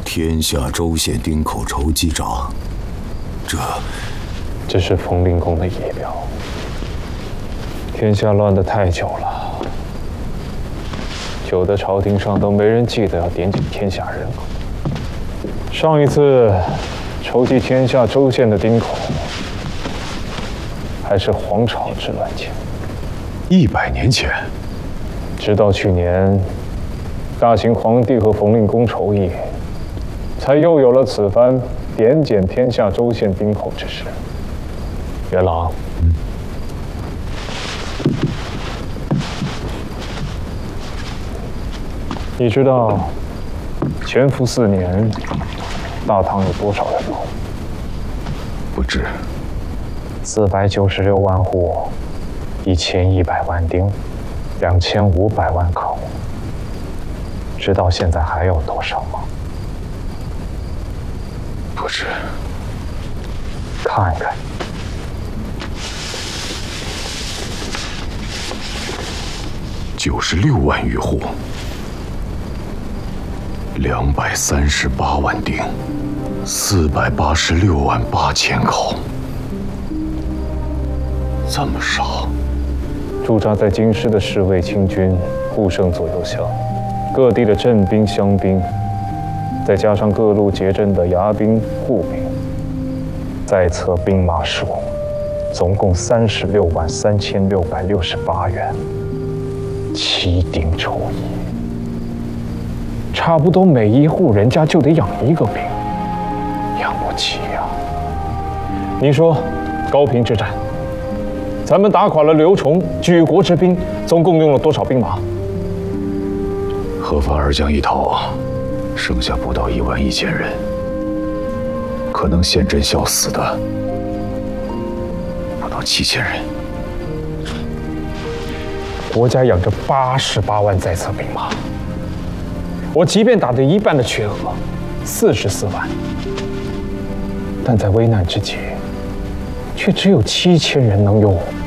天下州县丁口筹记长， 这是冯令公的意料。天下乱得太久了，久得朝廷上都没人记得要点检天下人口。上一次筹集天下州县的丁口，还是黄巢之乱前 ，100年前。 直到去年，大秦皇帝和冯令公筹议，才又有了此番点检天下州县丁口之事。元朗，你知道乾伏4年，大唐有多少人口？ 不知。 496万户，1100万丁，2500万口。知道现在还有多少吗？ 不知。 看看。 96万余户，238万丁，486万8千口，这么少。 驻扎在京师的侍卫清军护圣左右相，各地的镇兵乡兵，再加上各路结阵的牙兵护兵，在册兵马数，总共36万3668员。7丁筹议，差不多每一户人家就得养1个兵，养不起呀。你说，高平之战，咱们打垮了刘崇举国之兵，总共用了多少兵马？ 河樊二将一逃，剩下不到11000人，可能陷阵效死的不到7000人。 国家养着88万在册兵马，我即便打得一半的缺额，44万，但在危难之际，却只有7000人能用